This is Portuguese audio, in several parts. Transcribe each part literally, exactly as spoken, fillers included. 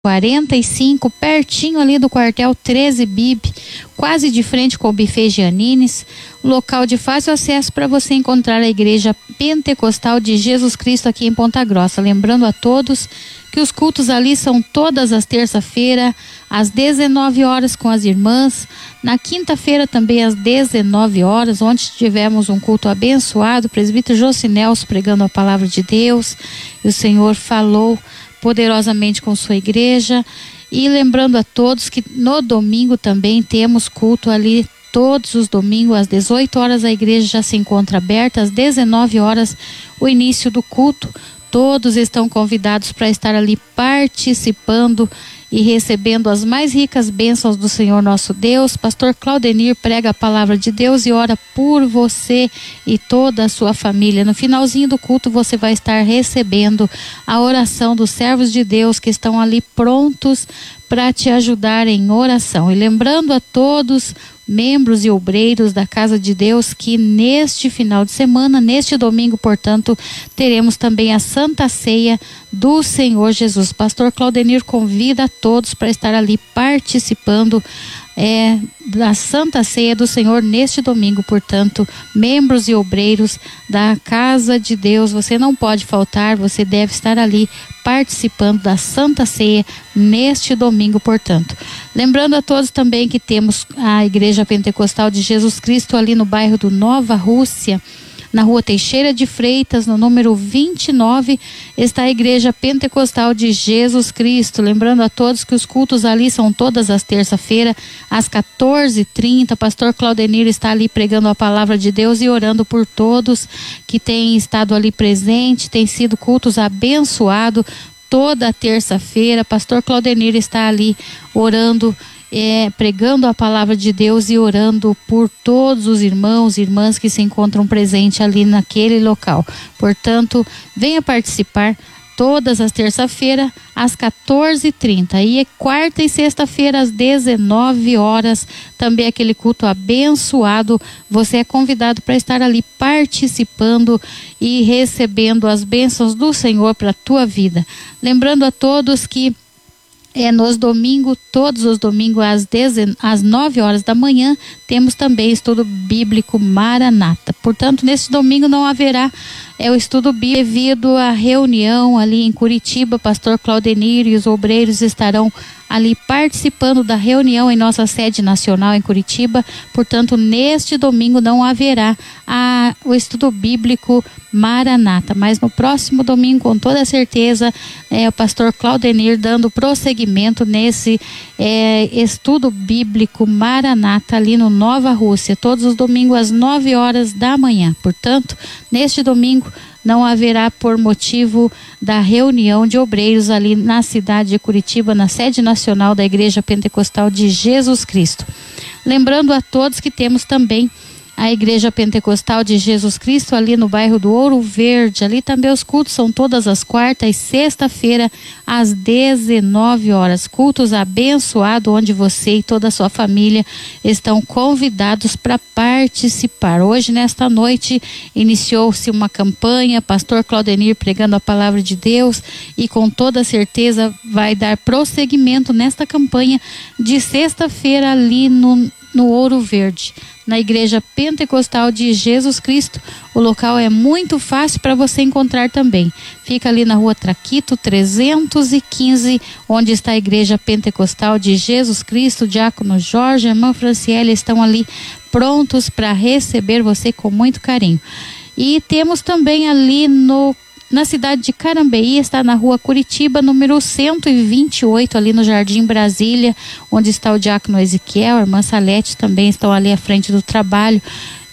quarenta e cinco, pertinho ali do quartel treze B I B, quase de frente com o buffet Giannini's, local de fácil acesso para você encontrar a Igreja Pentecostal de Jesus Cristo aqui em Ponta Grossa. Lembrando a todos que os cultos ali são todas as terça-feira, às dezenove horas com as irmãs, na quinta-feira também às dezenove horas, onde tivemos um culto abençoado, o presbítero Jocinelso pregando a palavra de Deus, e o Senhor falou poderosamente com sua igreja. E lembrando a todos que no domingo também temos culto ali, todos os domingos às dezoito horas a igreja já se encontra aberta, às dezenove horas o início do culto. Todos estão convidados para estar ali participando e recebendo as mais ricas bênçãos do Senhor nosso Deus. Pastor Claudenir prega a palavra de Deus e ora por você e toda a sua família. No finalzinho do culto você vai estar recebendo a oração dos servos de Deus que estão ali prontos para te ajudar em oração. E lembrando a todos, membros e obreiros da Casa de Deus, que neste final de semana, neste domingo, portanto, teremos também a Santa Ceia do Senhor Jesus. Pastor Claudenir convida a todos para estar ali participando é, da Santa Ceia do Senhor neste domingo. Portanto, membros e obreiros da Casa de Deus, você não pode faltar, você deve estar ali participando da Santa Ceia neste domingo, portanto. Lembrando a todos também que temos a Igreja Pentecostal de Jesus Cristo ali no bairro do Nova Rússia, na rua Teixeira de Freitas, no número vinte e nove, está a Igreja Pentecostal de Jesus Cristo. Lembrando a todos que os cultos ali são todas as terça-feiras, às quatorze e trinta. Pastor Claudenir está ali pregando a palavra de Deus e orando por todos que têm estado ali presente. Tem sido cultos abençoados toda terça-feira. Pastor Claudenir está ali orando, É, pregando a palavra de Deus e orando por todos os irmãos e irmãs que se encontram presentes ali naquele local. Portanto, venha participar todas as terça-feiras às quatorze e trinta e quarta e sexta-feira às dezenove horas, também aquele culto abençoado. Você é convidado para estar ali participando e recebendo as bênçãos do Senhor para a tua vida. Lembrando a todos que É, nos domingos, todos os domingos às, dezen, às nove horas da manhã, temos também estudo bíblico Maranata. Portanto, nesse domingo não haverá é, o estudo bíblico devido à reunião ali em Curitiba. Pastor Claudenir e os obreiros estarão ali participando da reunião em nossa sede nacional em Curitiba. Portanto, neste domingo não haverá a, o estudo bíblico Maranata, mas no próximo domingo, com toda certeza, é, o pastor Claudenir dando prosseguimento nesse é, estudo bíblico Maranata ali no Nova Rússia, todos os domingos às nove horas da manhã. Portanto, neste domingo não haverá, por motivo da reunião de obreiros ali na cidade de Curitiba, na sede nacional da Igreja Pentecostal de Jesus Cristo. Lembrando a todos que temos também a Igreja Pentecostal de Jesus Cristo ali no bairro do Ouro Verde. Ali também os cultos são todas as quartas e sexta-feira às dezenove horas. Cultos abençoados onde você e toda a sua família estão convidados para participar. Hoje, nesta noite, iniciou-se uma campanha, pastor Claudenir pregando a palavra de Deus, e com toda certeza vai dar prosseguimento nesta campanha de sexta-feira ali no no Ouro Verde, na Igreja Pentecostal de Jesus Cristo. O local é muito fácil para você encontrar também. Fica ali na rua Traquito trezentos e quinze, onde está a Igreja Pentecostal de Jesus Cristo. O diácono Jorge e a irmã Franciele estão ali prontos para receber você com muito carinho. E temos também ali no Na cidade de Carambeí, está na rua Curitiba, número cento e vinte e oito, ali no Jardim Brasília, onde está o diácono Ezequiel, a irmã Salete também estão ali à frente do trabalho.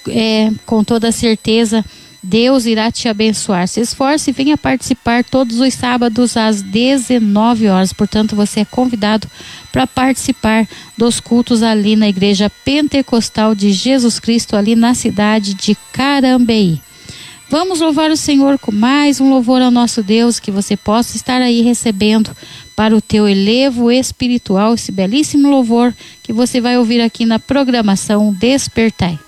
É, com toda certeza, Deus irá te abençoar. Se esforce e venha participar todos os sábados às dezenove horas. Portanto, você é convidado para participar dos cultos ali na Igreja Pentecostal de Jesus Cristo, ali na cidade de Carambeí. Vamos louvar o Senhor com mais um louvor ao nosso Deus, que você possa estar aí recebendo para o teu elevo espiritual esse belíssimo louvor que você vai ouvir aqui na programação Despertai.